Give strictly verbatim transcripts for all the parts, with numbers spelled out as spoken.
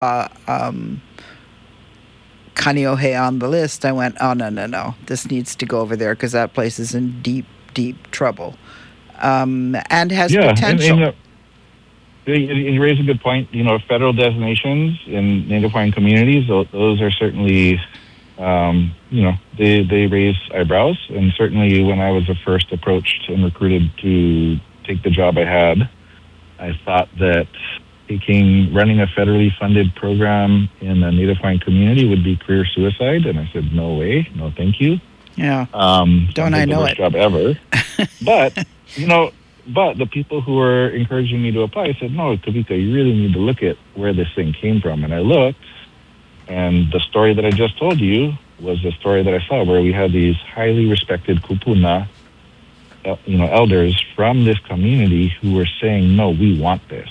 uh, um, Kaneohe on the list, I went, oh, no, no, no. This needs to go over there because that place is in deep, deep trouble, um, and has Yeah, and, and potential. uh, you you raise a good point. You know, federal designations in Native Hawaiian communities, tho- those are certainly, um, you know, they, they raise eyebrows. And certainly when I was first approached and recruited to take the job I had, I thought that taking running a federally funded program in a Native Hawaiian community would be career suicide, and I said no way, no thank you. Yeah. Um, Don't sounds I like the know worst it? job ever. But you know, but the people who were encouraging me to apply said, no, Kavika, you really need to look at where this thing came from. And I looked, and the story that I just told you was the story that I saw, where we had these highly respected kupuna, el- you know, elders from this community who were saying, no, we want this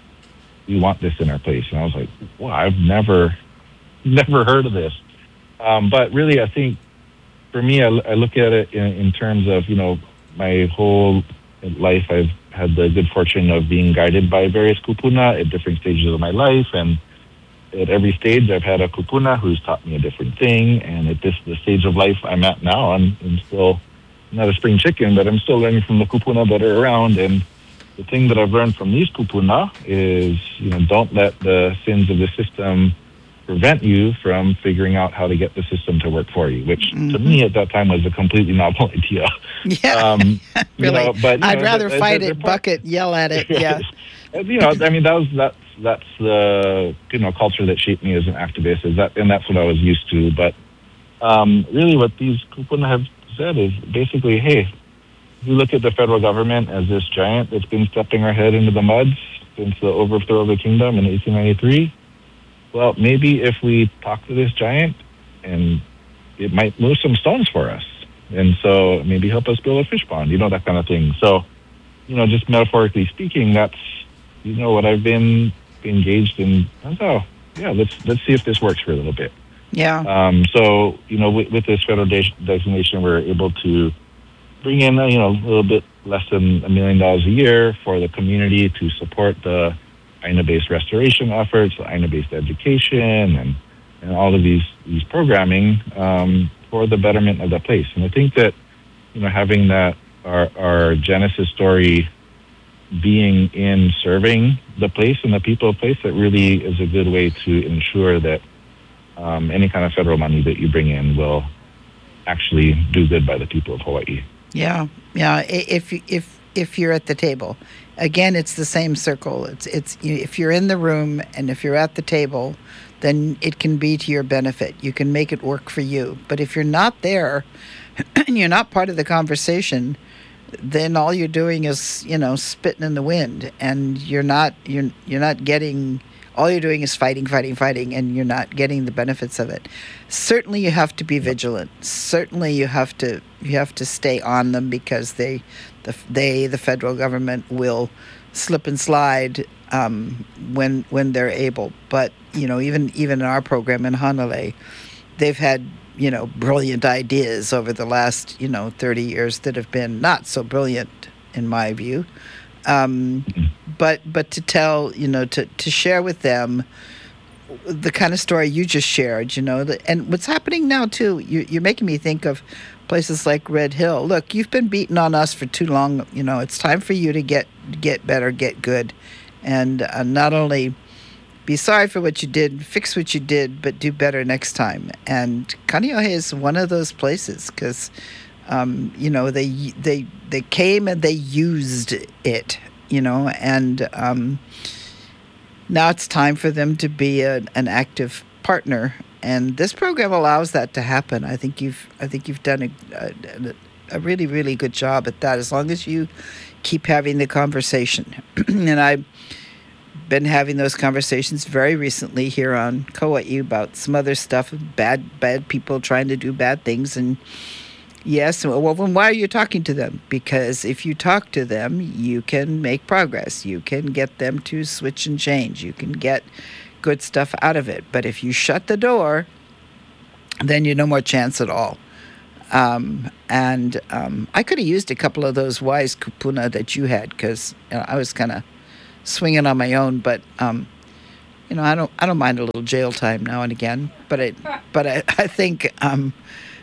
we want this in our place. And I was like, wow, I've never, never heard of this. Um, but really, I think for me, I, I look at it in, in terms of, you know, my whole life, I've had the good fortune of being guided by various kupuna at different stages of my life. And at every stage, I've had a kupuna who's taught me a different thing. And at this the stage of life I'm at now, I'm, I'm still not a spring chicken, but I'm still learning from the kupuna that are around. And the thing that I've learned from these kupuna is, you know, don't let the sins of the system prevent you from figuring out how to get the system to work for you, which to Mm-hmm. me at that time was a completely novel idea. Yeah. Um, you Really. know, but you I'd know, rather they're, fight they're it, part, buck it, yell at it. Yeah. you know, I mean, that was that's that's the you know culture that shaped me as an activist. Is that, and that's what I was used to. But um, really, what these kupuna have said is basically, hey, you look at the federal government as this giant that's been stepping our head into the mud since the overthrow of the kingdom in eighteen ninety-three. Well, maybe if we talk to this giant, and it might move some stones for us, and so maybe help us build a fish pond, you know, that kind of thing. So, you know, just metaphorically speaking, that's you know what I've been engaged in. Oh, yeah, let's let's see if this works for a little bit. Yeah. Um, so, you know, with, with this federal de- designation, we're able to bring in, uh, you know, a little bit less than a million dollars a year for the community to support the Aina-based restoration efforts, the Aina-based education, and, and all of these these programming um, for the betterment of the place. And I think that, you know, having that our our genesis story being in serving the place and the people of the place, that really is a good way to ensure that um, any kind of federal money that you bring in will actually do good by the people of Hawaii. Yeah. Yeah. I- If you- if if you're at the table, again, it's the same circle. It's it's you- if you're in the room and if you're at the table, then it can be to your benefit. You can make it work for you. But if you're not there and you're not part of the conversation, then all you're doing is, you know, spitting in the wind, and you're not you're you're not getting. All you're doing is fighting, fighting, fighting, and you're not getting the benefits of it. Certainly, you have to be vigilant. Certainly, you have to you have to stay on them, because they, the they the federal government will slip and slide um, when when they're able. But you know, even even in our program in Hanalei, they've had, you know, brilliant ideas over the last, you know, thirty years that have been not so brilliant in my view. Um, but but to tell, you know, to, to share with them the kind of story you just shared, you know, the, and what's happening now too, you, you're making me think of places like Red Hill. Look, you've been beating on us for too long. You know, it's time for you to get get better, get good, and uh, not only be sorry for what you did, fix what you did, but do better next time. And Kaneohe is one of those places, because um, you know, they they they came and they used it, you know, and um, now it's time for them to be a, an active partner, and this program allows that to happen. I think you've I think you've done a, a, a really really good job at that. As long as you keep having the conversation, and I've been having those conversations very recently here on Kauai about some other stuff, bad bad people trying to do bad things, and yes, well, then why are you talking to them? Because if you talk to them, you can make progress. You can get them to switch and change. You can get good stuff out of it. But if you shut the door, then you no more chance at all. Um, and um, I could have used a couple of those wise kupuna that you had, because you know, I was kind of swinging on my own. But um, you know, I don't I don't mind a little jail time now and again, but it but I, I think um,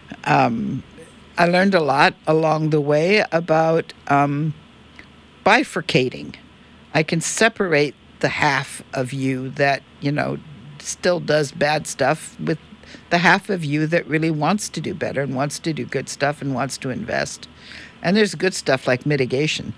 um, I learned a lot along the way about um, bifurcating. I can separate the half of you that, you know, still does bad stuff with the half of you that really wants to do better and wants to do good stuff and wants to invest. And there's good stuff like mitigation.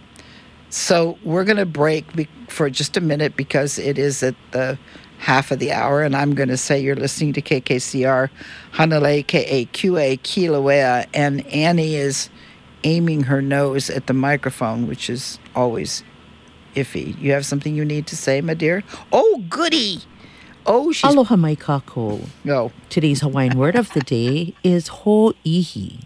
So we're going to break be- for just a minute because it is at the half of the hour, and I'm going to say you're listening to K K C R, Hanalei K A Q A Kilauea, and Annie is aiming her nose at the microphone, which is always iffy. You have something you need to say, my dear? Oh, goody! Oh, she's... Aloha mai kākou. No. Today's Hawaiian word of the day is ho'ihi.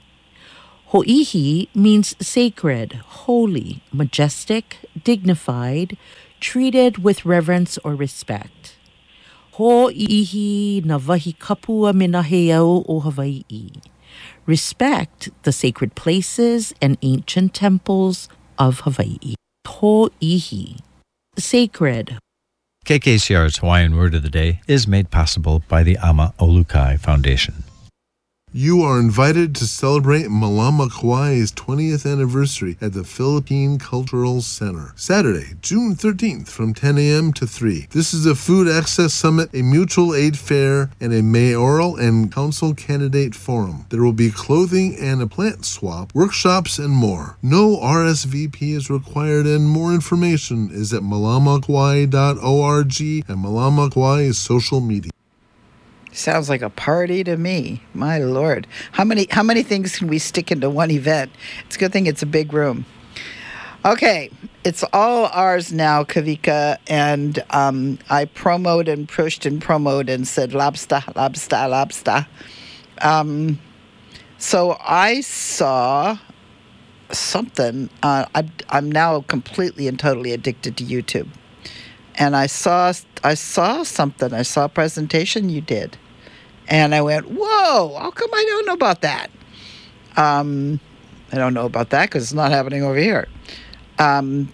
Ho'ihi means sacred, holy, majestic, dignified, treated with reverence or respect. Ho'ihi na wahi kapua me na heiau o Hawaii. Respect the sacred places and ancient temples of Hawaii. Ho'ihi. Sacred. K K C R's Hawaiian Word of the Day is made possible by the Ama Olukai Foundation. You are invited to celebrate Malama Kauai's twentieth anniversary at the Philippine Cultural Center, Saturday, June thirteenth from ten a.m. to three. This is a food access summit, a mutual aid fair, and a mayoral and council candidate forum. There will be clothing and a plant swap, workshops, and more. No R S V P is required, and more information is at malama kauai dot org and Malama Kauai's social media. Sounds like a party to me. My Lord. How many how many things can we stick into one event? It's a good thing it's a big room. Okay, it's all ours now, Kavika, and um, I promoted and pushed and promoted and said lobster, lobster, lobster. Um, so I saw something. Uh, I'm, I'm now completely and totally addicted to YouTube. And I saw I saw something. I saw a presentation you did. And I went, whoa, how come I don't know about that? Um, I don't know about that because it's not happening over here. Um,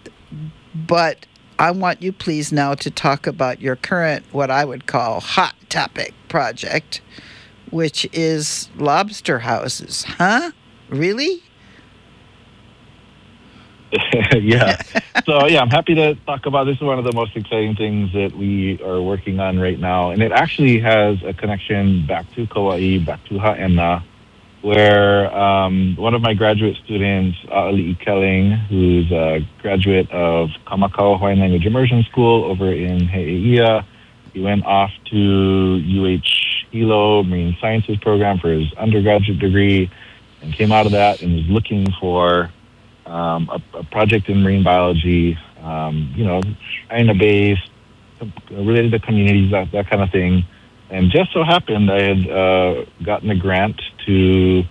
but I want you please now to talk about your current, what I would call hot topic project, which is lobster houses. Huh? Really? Yeah. So, yeah, I'm happy to talk about this. Is one of the most exciting things that we are working on right now. And it actually has a connection back to Kauai, back to Ha'ena, where um, one of my graduate students, A'ali'i Kelling, who's a graduate of Kamakau Hawaiian Language Immersion School over in He'eia, he went off to U H Hilo Marine Sciences program for his undergraduate degree and came out of that and was looking for Um, a, a project in marine biology, um, you know, Aina-based, related to communities, that, that kind of thing. And just so happened I had uh, gotten a grant to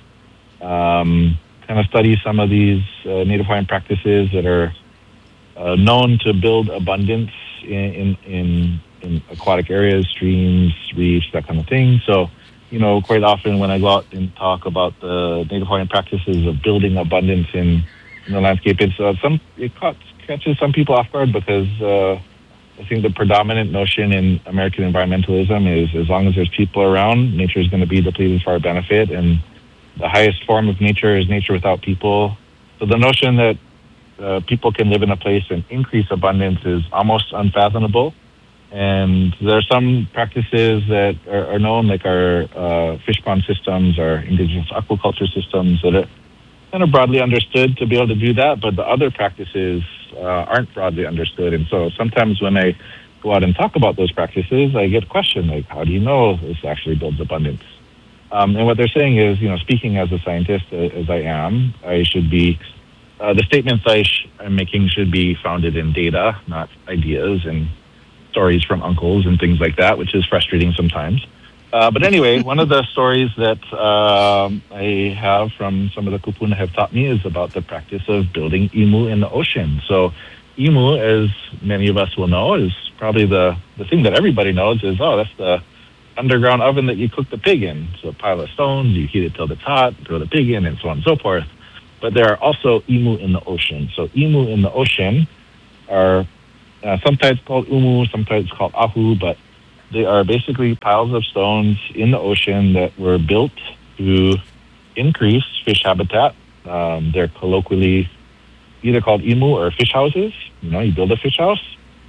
um, kind of study some of these uh, Native Hawaiian practices that are uh, known to build abundance in, in, in, in aquatic areas, streams, reefs, that kind of thing. So, you know, quite often when I go out and talk about the Native Hawaiian practices of building abundance in in the landscape, it's uh, some it caught, catches some people off guard because uh, I think the predominant notion in American environmentalism is as long as there's people around, nature is going to be depleted for our benefit, and the highest form of nature is nature without people. So the notion that uh, people can live in a place and increase abundance is almost unfathomable. And there are some practices that are, are known, like our uh, fish pond systems, our indigenous aquaculture systems, that are kind of broadly understood to be able to do that, but the other practices uh, aren't broadly understood. And so sometimes when I go out and talk about those practices, I get questioned, like, how do you know this actually builds abundance? Um, and what they're saying is, you know, speaking as a scientist, uh, as I am, I should be, uh, the statements I sh- I'm making should be founded in data, not ideas and stories from uncles and things like that, which is frustrating sometimes. Uh, but anyway, one of the stories that um, I have from some of the kupuna have taught me is about the practice of building imu in the ocean. So imu, as many of us will know, is probably the, the thing that everybody knows is, oh, that's the underground oven that you cook the pig in. So a pile of stones, you heat it till it's hot, throw the pig in, and so on and so forth. But there are also imu in the ocean. So imu in the ocean are uh, sometimes called umu, sometimes called ahu, but they are basically piles of stones in the ocean that were built to increase fish habitat. Um, they're colloquially either called imu or fish houses. You know, you build a fish house,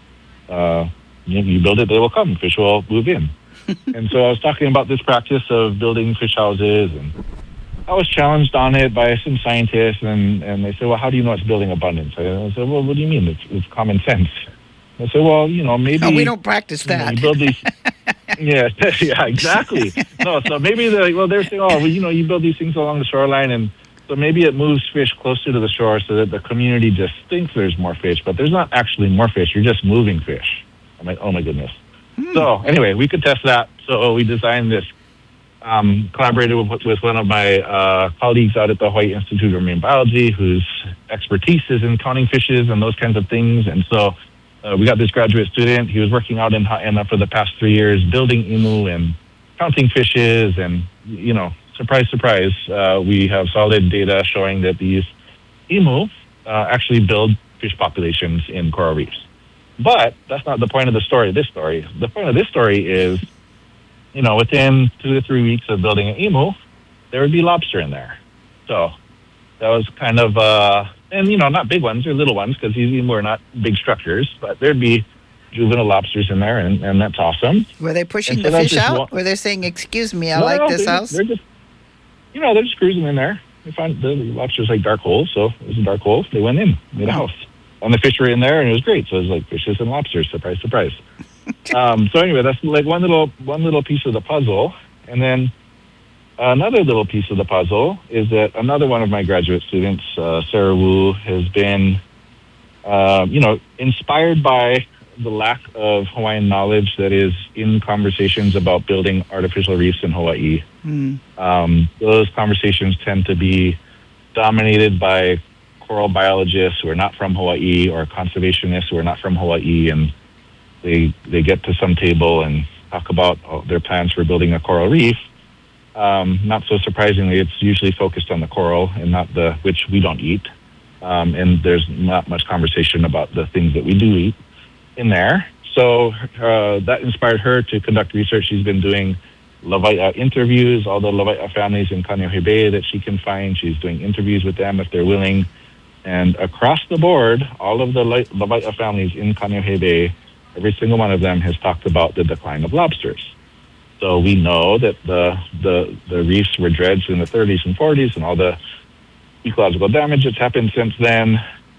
uh, you, you build it, they will come. Fish will move in. And so I was talking about this practice of building fish houses, and I was challenged on it by some scientists, and, and they said, well, how do you know it's building abundance? I said, well, what do you mean? It's, it's common sense. I said, well, you know, maybe... No, we don't practice that. You know, you build these... yeah, yeah, exactly. No, so maybe they're like, well, they're saying, oh, well, you know, you build these things along the shoreline, and so maybe it moves fish closer to the shore so that the community just thinks there's more fish, but there's not actually more fish. You're just moving fish. I'm like, oh, my goodness. Hmm. So anyway, we could test that. So we designed this, um, collaborated with, with one of my uh, colleagues out at the Hawaii Institute of Marine Biology, whose expertise is in counting fishes and those kinds of things. And so uh, we got this graduate student. He was working out in Ha'ena for the past three years, building imu and counting fishes. And, you know, surprise, surprise, uh, we have solid data showing that these imu uh, actually build fish populations in coral reefs. But that's not the point of the story, this story. The point of this story is, you know, within two to three weeks of building an emu, there would be lobster in there. So that was kind of, uh, and, you know, not big ones, they're little ones, because these emu are not big structures, but there'd be juvenile lobsters in there, and, and that's awesome. Were they pushing so the fish out? One, Were they saying, excuse me, I no, like no, this they're, house? They're just, you know, they're just cruising in there. They find the lobsters like dark holes, so it was a dark hole. They went in, made a house. And the fish were in there, and it was great. So it was like fishes and lobsters, surprise, surprise. um, so anyway, that's like one little one little piece of the puzzle. And then another little piece of the puzzle is that another one of my graduate students, uh, Sarah Wu, has been, uh, you know, inspired by the lack of Hawaiian knowledge that is in conversations about building artificial reefs in Hawaii. Mm. Um, those conversations tend to be dominated by coral biologists who are not from Hawaii or conservationists who are not from Hawaii, and they they get to some table and talk about their plans for building a coral reef. Um, not so surprisingly, it's usually focused on the coral and not the, which we don't eat. Um, and there's not much conversation about the things that we do eat in there. So uh, that inspired her to conduct research. She's been doing Lavaia interviews, all the Lavaia families in Kaneohe Bay that she can find. She's doing interviews with them if they're willing. And across the board, all of the Lavaia families in Kaneohe Bay, every single one of them has talked about the decline of lobsters. So we know that the the, the reefs were dredged in the thirties and forties, and all the ecological damage that's happened since then.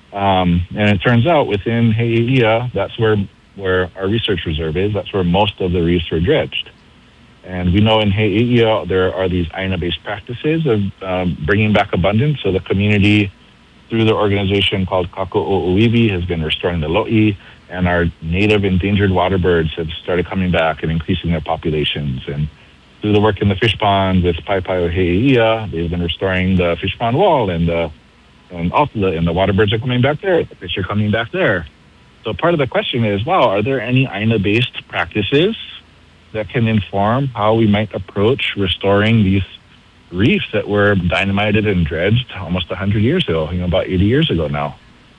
Um, and it turns out within He'eia, that's where, where our research reserve is. That's where most of the reefs were dredged. And we know in He'eia there are these aina-based practices of um, bringing back abundance. So the community, through the organization called Kaka'o'oiwi, has been restoring the lo'i, and our native endangered water birds have started coming back and increasing their populations. And through the work in the fish pond with Paipai o He'eia, they've been restoring the fish pond wall and the and outlet, and the water birds are coming back there, the fish are coming back there. So part of the question is, wow, are there any aina-based practices that can inform how we might approach restoring these reefs that were dynamited and dredged almost one hundred years ago, you know, about eighty years ago now?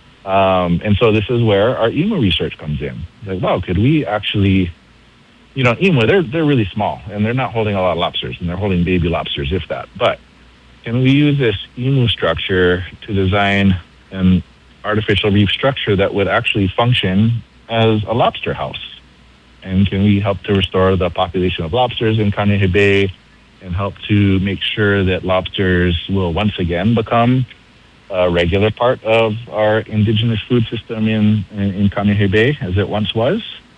Um, and so this is where our emu research comes in. Like, wow, could we actually, you know, emu, they're, they're really small, and they're not holding a lot of lobsters, and they're holding baby lobsters, if that. But can we use this emu structure to design an artificial reef structure that would actually function as a lobster house? And can we help to restore the population of lobsters in Kaneohe Bay and help to make sure that lobsters will once again become a regular part of our indigenous food system in, in, in Kaneohe Bay as it once was?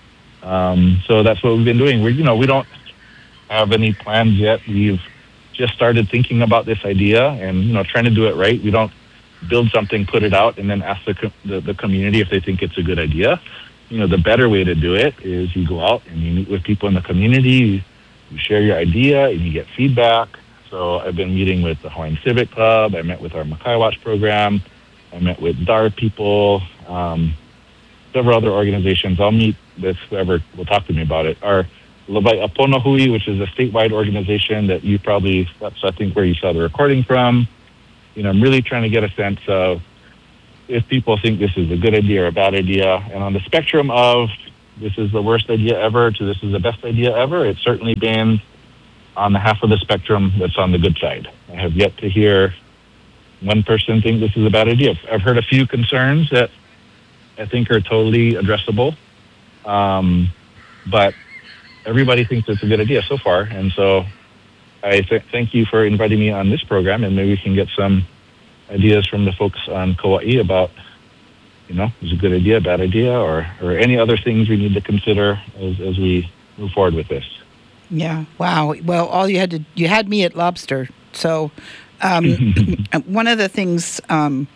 Um, so that's what we've been doing. We, you know, we don't have any plans yet. We've just started thinking about this idea and, you know, trying to do it right. We don't build something, put it out, and then ask the, the, the community if they think it's a good idea. You know, the better way to do it is you go out and you meet with people in the community, you share your idea, and you get feedback. So I've been meeting with the Hawaiian Civic Club. I met with our Makai Watch program. I met with D A R people, um, several other organizations. I'll meet with whoever will talk to me about it. Our Lavaia Ponohui, which is a statewide organization that you probably, that's I think where you saw the recording from. You know, I'm really trying to get a sense of if people think this is a good idea or a bad idea. And on the spectrum of this is the worst idea ever to this is the best idea ever. It's certainly been on the half of the spectrum that's on the good side. I have yet to hear one person think this is a bad idea. I've heard a few concerns that I think are totally addressable, um, but everybody thinks it's a good idea so far. And so I th- thank you for inviting me on this program, and maybe we can get some ideas from the folks on Kauai about, you know, is it a good idea, bad idea, or, or any other things we need to consider as, as we move forward with this. Yeah. Wow. Well, all you had to, you had me at lobster. So um, one of the things, um,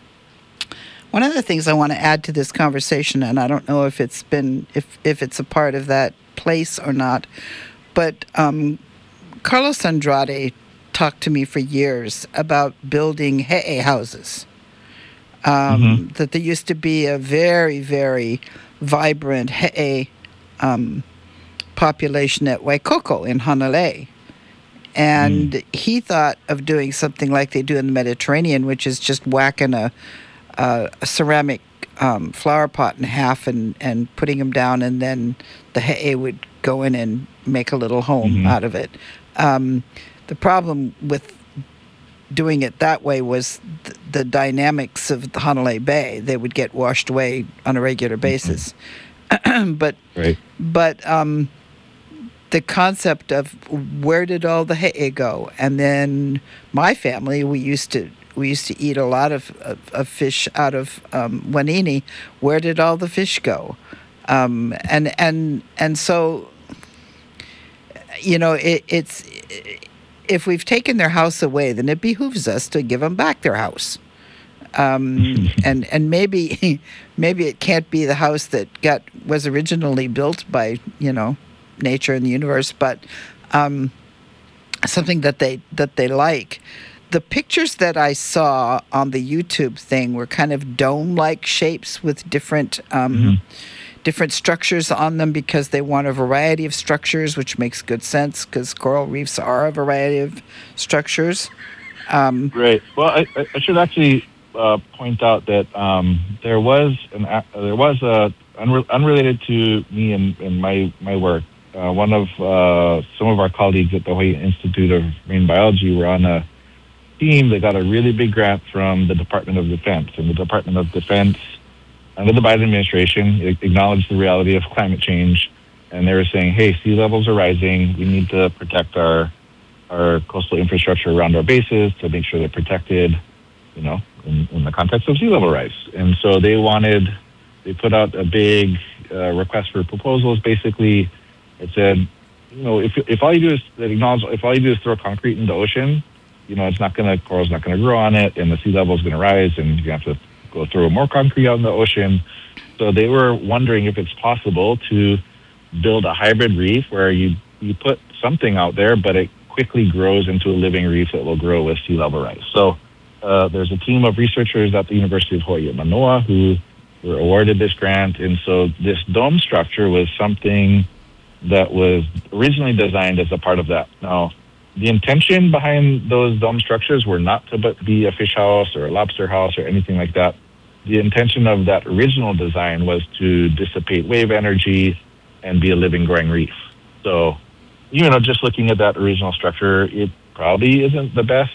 one of the things I want to add to this conversation, and I don't know if it's been, if, if it's a part of that place or not, but um, Carlos Andrade talked to me for years about building he'e houses. Um, mm-hmm. That there used to be a very, very vibrant he'e um, population at Waikoko in Hanalei. And mm. he thought of doing something like they do in the Mediterranean, which is just whacking a, a, a ceramic um, flower pot in half and, and putting them down, and then the he'e would go in and make a little home mm-hmm. out of it. Um, the problem with doing it that way was th- the dynamics of the Hanalei Bay. They would get washed away on a regular basis. Mm-hmm. but right. but um, the concept of where did all the he'e go? And then my family, we used to we used to eat a lot of, of, of fish out of um, Wanini. Where did all the fish go? Um, and and and so, you know, it, it's it, if we've taken their house away, then it behooves us to give them back their house. Um, and and maybe maybe it can't be the house that got was originally built by, you know, nature and the universe, but um, something that they that they like. The pictures that I saw on the YouTube thing were kind of dome-like shapes with different um, mm-hmm. different structures on them, because they want a variety of structures, which makes good sense because coral reefs are a variety of structures. Um, Great. Well, I, I should actually uh, point out that um, there was an uh, there was a unre- unrelated to me and, and my my work. Uh, one of uh, some of our colleagues at the Hawaii Institute of Marine Biology were on a team that got a really big grant from the Department of Defense, and the Department of Defense under the Biden administration acknowledged the reality of climate change, and they were saying, hey, sea levels are rising. We need to protect our our coastal infrastructure around our bases to make sure they're protected, you know, in, in the context of sea level rise. And so they wanted, they put out a big uh, request for proposals. Basically, it said, you know, if if all you do is that acknowledge, if all you do is throw concrete in the ocean, you know, it's not going to, coral's not going to grow on it, and the sea level is going to rise, and you have to go throw more concrete out in the ocean. So they were wondering if it's possible to build a hybrid reef where you, you put something out there, but it quickly grows into a living reef that will grow with sea level rise. So uh, there's a team of researchers at the University of Hawaii at Manoa who were awarded this grant. And so this dome structure was something that was originally designed as a part of that. Now, the intention behind those dome structures were not to be a fish house or a lobster house or anything like that. The intention of that original design was to dissipate wave energy and be a living, growing reef. So, you know, just looking at that original structure, it probably isn't the best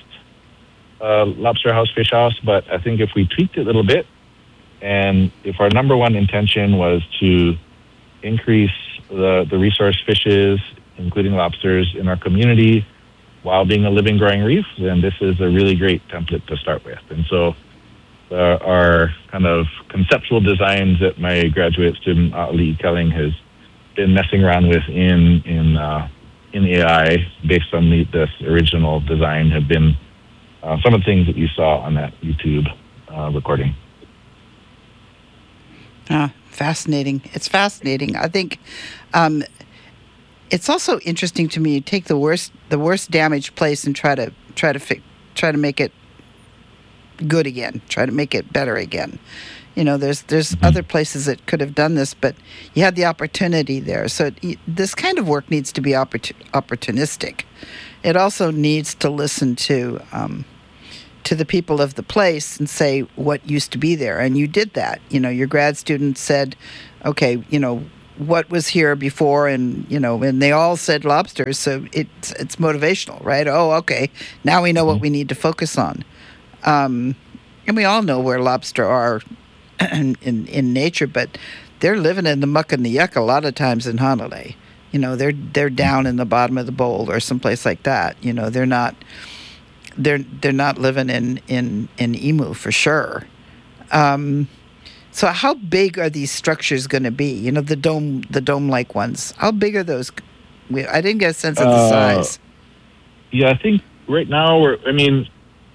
uh, lobster house, fish house, but I think if we tweaked it a little bit, and if our number one intention was to increase the, the resource fishes, including lobsters, in our community, while being a living, growing reef, then this is a really great template to start with. And so uh, our kind of conceptual designs that my graduate student, uh, Lee Kelling, has been messing around with in in uh, in A I based on the, this original design have been uh, some of the things that you saw on that YouTube uh, recording. Ah, fascinating. It's fascinating. I think um, it's also interesting to me. Take the worst, the worst damaged place and try to try to fi- try to make it good again. Try to make it better again. You know, there's there's mm-hmm. other places that could have done this, but you had the opportunity there. So it, this kind of work needs to be oppor- opportunistic. It also needs to listen to um, to the people of the place and say what used to be there, and you did that. You know, your grad student said, "Okay, you know, what was here before, and you know, and they all said lobsters, so it's it's motivational, right? Oh, okay, now we know what we need to focus on, um, and we all know where lobster are in, in in nature, but they're living in the muck and the yuck a lot of times in Honolulu. You know, they're they're down in the bottom of the bowl or someplace like that. You know, they're not they're they're not living in in in Emu for sure. Um, So how big are these structures going to be? You know, the dome, the dome-like ones. How big are those? We, I didn't get a sense of the Uh, size. Yeah, I think right now we're. I mean,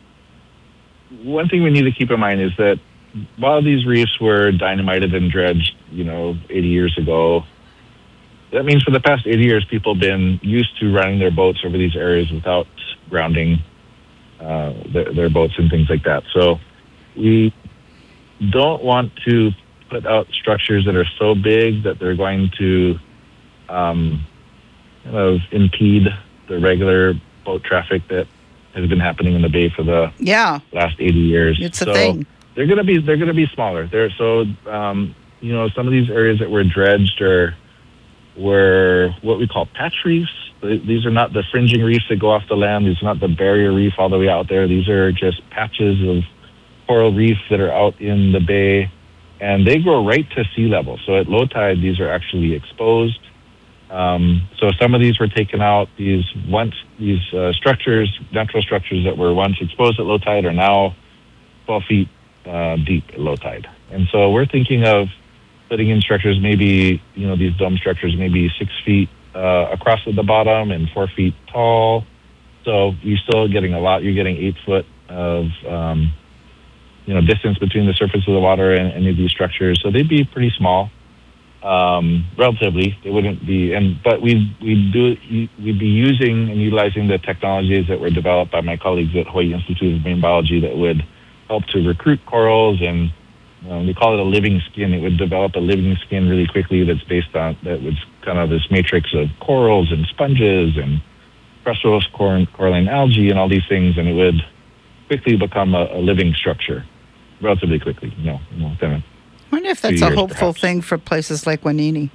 one thing we need to keep in mind is that while these reefs were dynamited and dredged, you know, eighty years ago, that means for the past eighty years, people have been used to running their boats over these areas without grounding uh, their, their boats and things like that. So we don't want to put out structures that are so big that they're going to um, kind of impede the regular boat traffic that has been happening in the bay for the Yeah, last eighty years. it's a so thing. They're gonna be they're gonna be smaller. They're so um, you know, some of these areas that were dredged are were what we call patch reefs. These are not the fringing reefs that go off the land. These are not the barrier reef all the way out there. These are just patches of coral reef that are out in the bay, and they grow right to sea level. So at low tide, these are actually exposed. Um, so some of these were taken out. These once these uh, structures, natural structures that were once exposed at low tide, are now twelve feet uh, deep at low tide. And so we're thinking of putting in structures, maybe you know these dome structures, maybe six feet uh, across at the bottom and four feet tall. So you're still getting a lot. You're getting eight foot of um, you know, distance between the surface of the water and any of these structures. So they'd be pretty small, um, relatively. They wouldn't be, and but we we do we'd be using and utilizing the technologies that were developed by my colleagues at Hawaii Institute of Marine Biology that would help to recruit corals, and um, we call it a living skin. It would develop a living skin really quickly that's based on that was kind of this matrix of corals and sponges and crustulose cor- coralline algae and all these things, and it would quickly become a, a living structure, relatively quickly. You know, you know within a I wonder if few that's a years, hopeful perhaps. thing for places like Wanini.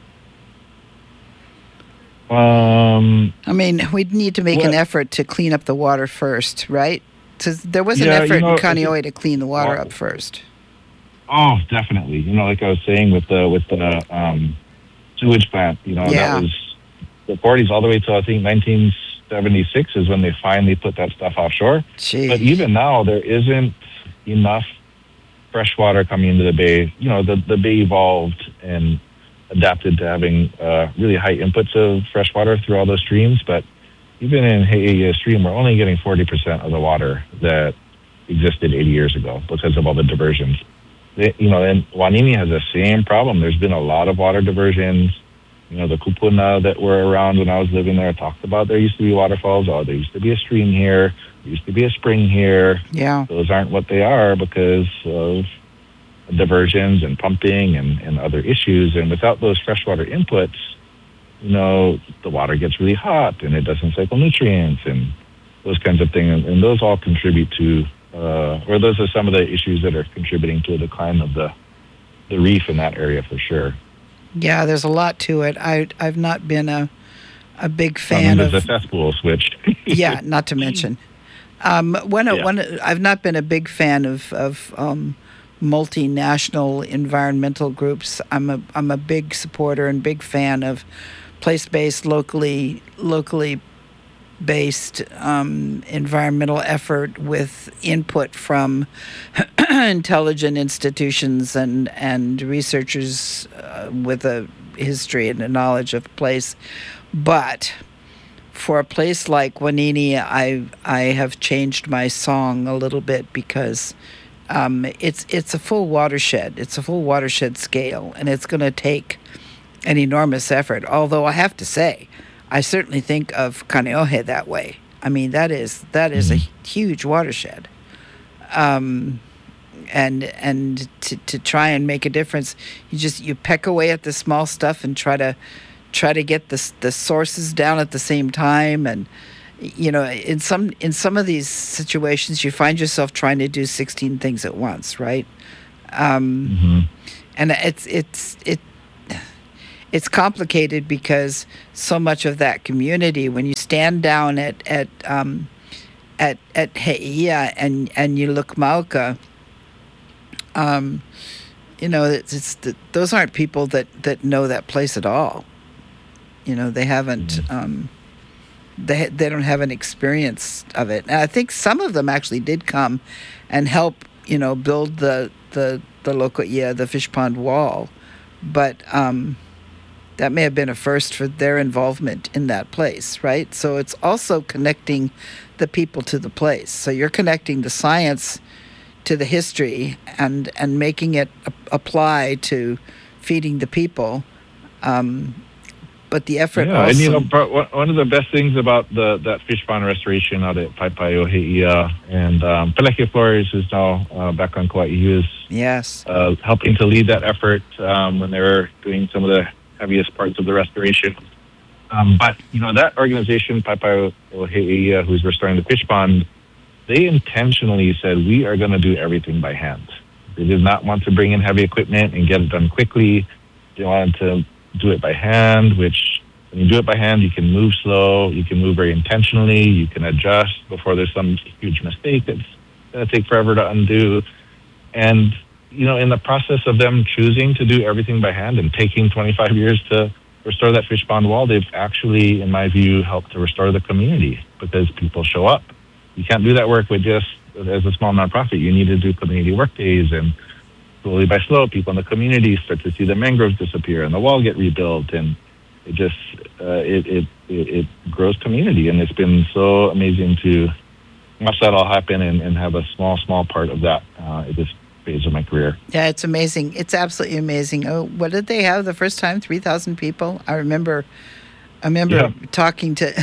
Um, I mean, we'd need to make an Well- effort to clean up the water first, right? 'Cause there was an Yeah, you effort know, in I think- Kaneohe to clean the water Well- up first. oh, definitely. You know, like I was saying with the with the um, sewage plant. You know, Yeah. that was the forties all the way till I think nineteen seventy-six is when they finally put that stuff offshore. Gee. But even now, there isn't enough fresh water coming into the bay. You know, the, the bay evolved and adapted to having uh, really high inputs of fresh water through all those streams. But even in Hei'eia Stream, we're only getting forty percent of the water that existed eighty years ago because of all the diversions. They, you know, and Wanini has the same problem. There's been a lot of water diversions. You know, the kupuna that were around when I was living there talked about there used to be waterfalls. Oh, there used to be a stream here. There used to be a spring here. Yeah. Those aren't what they are because of diversions and pumping and, and other issues. And without those freshwater inputs, you know, the water gets really hot and it doesn't cycle nutrients and those kinds of things. And, and those all contribute to, uh, or those are some of the issues that are contributing to a decline of the, the reef in that area for sure. Yeah, there's a lot to it. I I've not been a a big I fan mean, of the cesspool switched. yeah, not to mention. Um, one, Yeah. one, I've not been a big fan of of um, multinational environmental groups. I'm a I'm a big supporter and big fan of place-based, locally locally based um, environmental effort with input from intelligent institutions and and researchers uh, with a history and a knowledge of place. But for a place like Wanini, I I have changed my song a little bit because um, it's it's a full watershed. It's a full watershed scale, and it's going to take an enormous effort. Although I have to say, I certainly think of Kaneohe that way. I mean, that is that is a huge watershed, um, and and to to try and make a difference, you just you peck away at the small stuff and try to try to get the the sources down at the same time. And you know, in some in some of these situations, you find yourself trying to do sixteen things at once, right? Um, Mm-hmm. and it's it's it. it's complicated because so much of that community, when you stand down at at um, at at He'ia and and you look Mauka, um, you know, it's, it's the, those aren't people that that know that place at all. You know, they haven't. Um, they they don't have an experience of it, and I think some of them actually did come and help. You know, build the the the Loko'ia, the fish pond wall, but. Um, That may have been a first for their involvement in that place, right? So it's also connecting the people to the place. So you're connecting the science to the history and, and making it a- apply to feeding the people. Um, but the effort Yeah, also... and you know, part- one one of the best things about the that fish pond restoration out at Paipaio He'ia and um, Peleke Flores, who's now uh, back on Kauai, he was Yes. uh, helping to lead that effort um, when they were doing some of the heaviest parts of the restoration. Um, but, you know, that organization, Paipaio He'ia, who's restoring the fish pond, they intentionally said, we are going to do everything by hand. They did not want to bring in heavy equipment and get it done quickly. They wanted to do it by hand, which when you do it by hand, you can move slow, you can move very intentionally, you can adjust before there's some huge mistake that's going to take forever to undo. And you know, in the process of them choosing to do everything by hand and taking twenty-five years to restore that fish pond wall, they've actually, in my view, helped to restore the community because people show up. You can't do that work with just as a small nonprofit. You need to do community work days, and slowly by slow, people in the community start to see the mangroves disappear and the wall get rebuilt, and it just uh, it, it it it grows community. And it's been so amazing to watch that all happen and, and have a small small part of that uh, at this phase of my career. Yeah, it's amazing. It's absolutely amazing. Oh, what did they have the first time? three thousand people? I remember I remember Yeah. talking to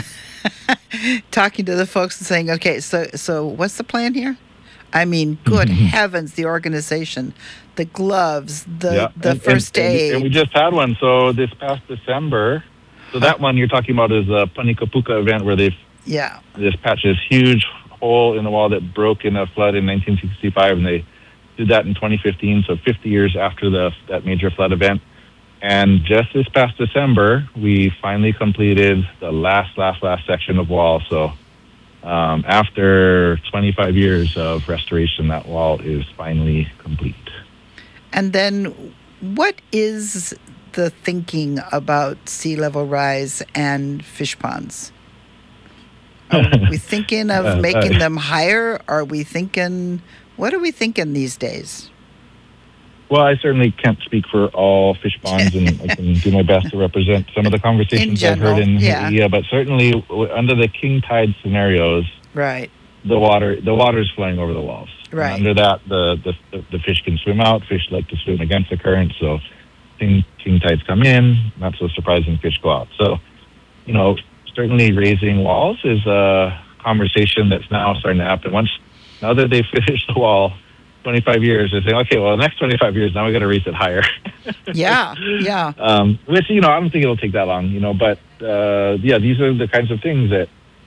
talking to the folks and saying, okay, so so what's the plan here? I mean, good heavens, the organization, the gloves, the, Yeah, the and- first and, aid. And we just had one. So this past December, so that one you're talking about is a Panikapuka event where they've yeah. this patch this huge hole in the wall that broke in a flood in nineteen sixty-five, and they did that in twenty fifteen, so fifty years after the that major flood event. And just this past December, we finally completed the last, last, last section of wall. So um, after twenty-five years of restoration, that wall is finally complete. And then what is the thinking about sea level rise and fish ponds? Are we thinking of Uh, making uh, them higher? Are we thinking, what are we thinking these days? Well, I certainly can't speak for all fish ponds, and I can do my best to represent some of the conversations general, I've heard in yeah. yeah, but certainly w- under the king tide scenarios, Right. the water the water is flowing over the walls. And Right. under that, the, the the fish can swim out. Fish like to swim against the current, so king, king tides come in. Not so surprising, fish go out. So, you know, certainly raising walls is a conversation that's now starting to happen. Once now that they've finished the wall, twenty-five years, they're saying, okay, well, the next twenty-five years, now we got to raise it higher. Yeah, yeah. Um, which, you know, I don't think it'll take that long, you know, but, uh, yeah, these are the kinds of things that,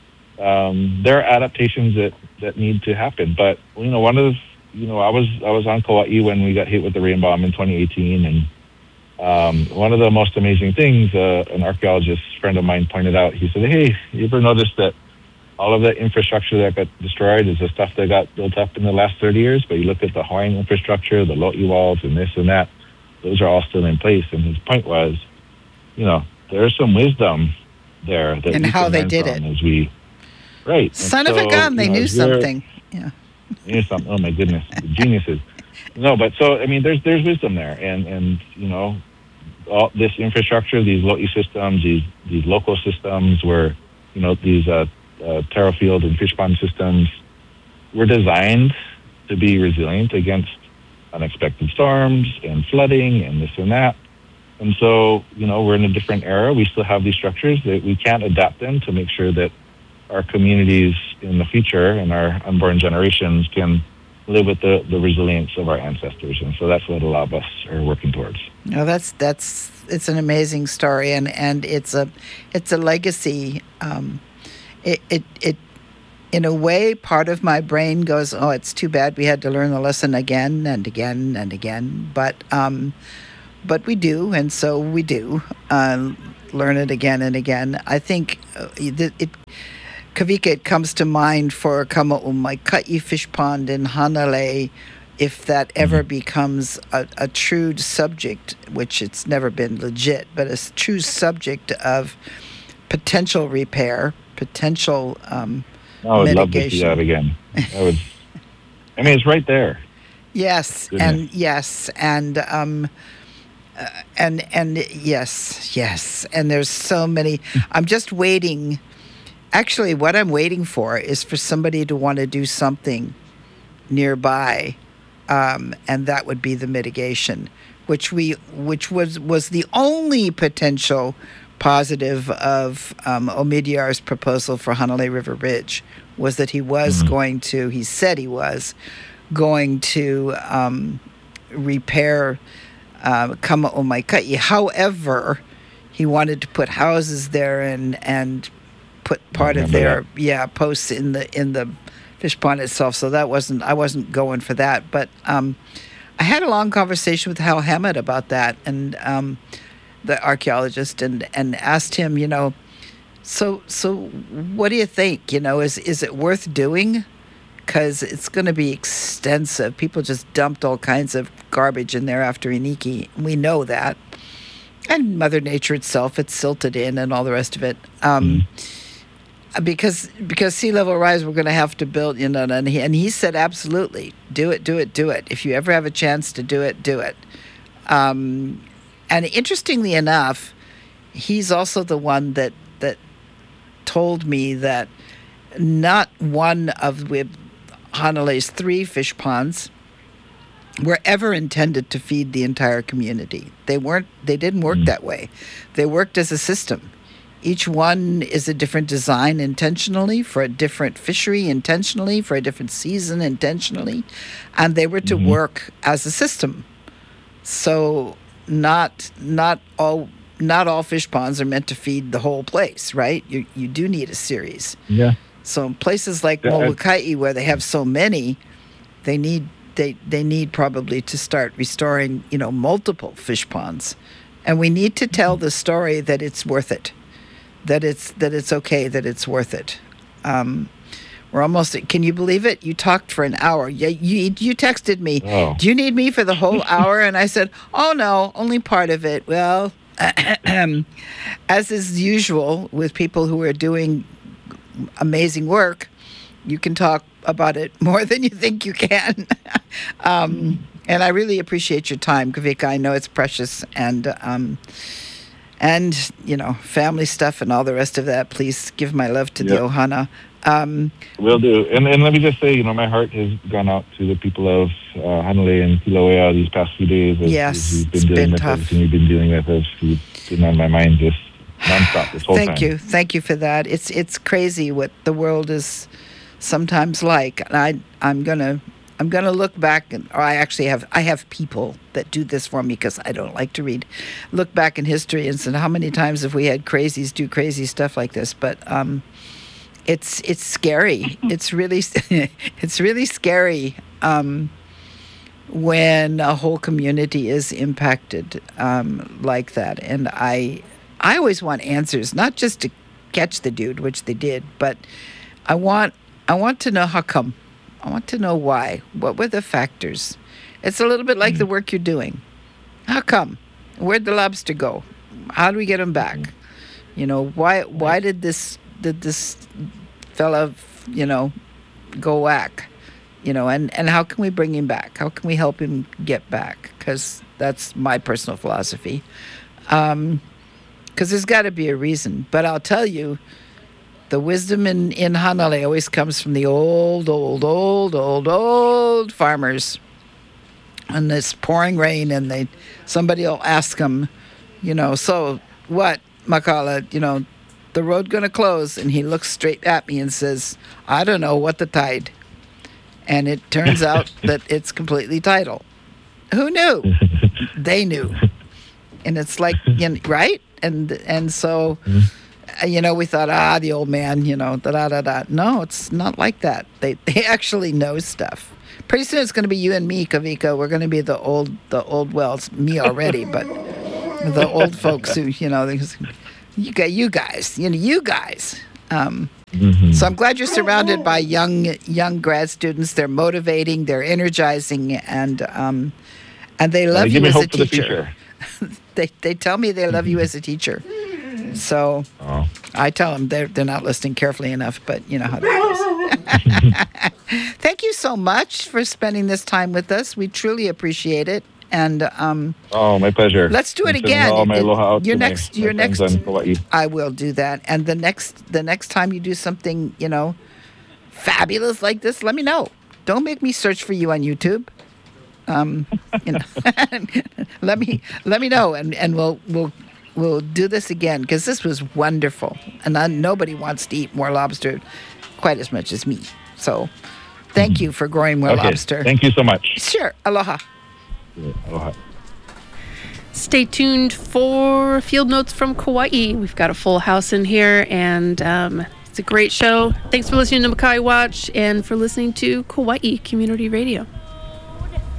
um, there are adaptations that, that need to happen. But, you know, one of the, you know, I was, I was on Kauai when we got hit with the rain bomb in twenty eighteen. And, um, one of the most amazing things, uh, an archaeologist friend of mine pointed out, he said, hey, you ever noticed that all of the infrastructure that got destroyed is the stuff that got built up in the last thirty years, but you look at the Hawaiian infrastructure, the Lo'i walls and this and that, those are all still in place. And his point was, you know, there's some wisdom there that And we how can they learn did from it. as we, right. And Son of a so, gun, they you know, knew as we're- something. Yeah. they knew something. Oh my goodness, the geniuses. No, but so I mean, there's there's wisdom there, and and you know, all this infrastructure, these Lo'i systems, these these local systems, where you know these uh, uh, Terra field and fish pond systems were designed to be resilient against unexpected storms and flooding and this and that. And so, you know, we're in a different era. We still have these structures that we can't adapt them to make sure that our communities in the future and our unborn generations can live with the, the resilience of our ancestors. And so that's what a lot of us are working towards. No, that's that's it's an amazing story, and, and it's a it's a legacy. Um, it, it it in a way, part of my brain goes, oh, it's too bad we had to learn the lesson again and again and again. But um, but we do, and so we do uh, learn it again and again. I think uh, it, it Kavika, it comes to mind for Kama'umaikai Fish Pond in Hanalei, if that ever becomes a, a true subject, which it's never been legit, but a true subject of potential repair, potential um, I would mitigation. love to see that again. That would, I mean, it's right there. Yes, Goodness. and yes, and um, uh, and and yes, yes, and there's so many. I'm just waiting. Actually, what I'm waiting for is for somebody to want to do something nearby, um, and that would be the mitigation, which we, which was was the only potential positive of um, Omidyar's proposal for Hanalei River Ridge, was that he was mm-hmm. going to. He said he was going to um, repair uh, Kama'umaikai. However, he wanted to put houses there and and put part of their that. yeah posts in the in the fish pond itself. So that wasn't I wasn't going for that. But um, I had a long conversation with Hal Hammett about that, and um, the archaeologist, and and asked him, you know, so so what do you think? You know, is is it worth doing? Because it's going to be extensive. People just dumped all kinds of garbage in there after Iniki. We know that. And Mother Nature itself, it's silted in and all the rest of it. Um, mm. Because because sea level rise, we're going to have to build, you know, and he, and he said, absolutely, do it, do it, do it. If you ever have a chance to do it, do it. Um, and interestingly enough, he's also the one that, that told me that not one of the Hanalei's three fish ponds were ever intended to feed the entire community. They weren't. They didn't work mm. that way. They worked as a system. Each one is a different design intentionally, for a different fishery intentionally, for a different season intentionally, and they were to mm-hmm. work as a system. So not not all not all fish ponds are meant to feed the whole place, right? You you do need a series. Yeah. So in places like Yeah, I- Molokai, where they have so many, they need they they need probably to start restoring, you know, multiple fish ponds, and we need to tell the story that it's worth it, that it's that it's okay, that it's worth it. Um, we're almost. Can you believe it? You talked for an hour. You you, you texted me. Oh. Do you need me for the whole hour? And I said, oh no, only part of it. Well, as is usual with people who are doing amazing work, you can talk about it more than you think you can. um, and I really appreciate your time, Kavika. I know it's precious, and um, and you know, family stuff and all the rest of that. Please give my love to the Yeah. Ohana. Um, Will do. And and let me just say, you know, my heart has gone out to the people of uh, Hanalei and Kilauea these past few days. As, Yes, as you've been it's dealing been with tough. everything you've been dealing with. As you've been on my mind just nonstop this whole Thank time. you, thank you for that. It's it's crazy what the world is sometimes like, and I I'm gonna I'm gonna look back, and or I actually have I have people that do this for me because I don't like to read. Look back in history and said, how many times have we had crazies do crazy stuff like this? But um, it's it's scary. It's really it's really scary um, when a whole community is impacted um, like that, and I. I always want answers, not just to catch the dude, which they did, but I want I want to know how come. I want to know why. What were the factors? It's a little bit like the work you're doing. How come? Where'd the lobster go? How do we get him back? You know, why why did this did this fella, you know, go whack? You know, and, and how can we bring him back? How can we help him get back? Because that's my personal philosophy. Um, Because there's got to be a reason. But I'll tell you, the wisdom in, in Hanalei always comes from the old, old, old, old, old farmers. And it's pouring rain, and they somebody will ask them, you know, so what, Makala, you know, the road going to close? And he looks straight at me and says, I don't know, what the tide? And it turns out that it's completely tidal. Who knew? They knew. And it's like, you know, right? And and so, mm-hmm. you know, we thought, ah, the old man, you know, da da da da. No, it's not like that. They they actually know stuff. Pretty soon it's going to be you and me, Kavika. We're going to be the old, the old, well, it's me already, but the old folks who, you know, you got you guys, you know, you guys. Um, mm-hmm. So I'm glad you're surrounded by young, young grad students. They're motivating, they're energizing, and um, and they love uh, you as a teacher. they they tell me they love you as a teacher. So oh. I tell them they're they're not listening carefully enough, but you know how that is. Thank you so much for spending this time with us. We truly appreciate it. And um, oh, my pleasure. Let's do it again. All my aloha out your to next, my, your my next. Hawaii. I will do that. And the next, the next time you do something, you know, fabulous like this, let me know. Don't make me search for you on YouTube. Um, you know, let me let me know, and, and we'll we'll we'll do this again because this was wonderful, and I, nobody wants to eat more lobster quite as much as me. So, thank mm-hmm. you for growing more okay. lobster. Thank you so much. Sure, aloha. Yeah, aloha. Stay tuned for Field Notes from Kauai. We've got a full house in here, and um, it's a great show. Thanks for listening to Makai Watch and for listening to Kauai Community Radio.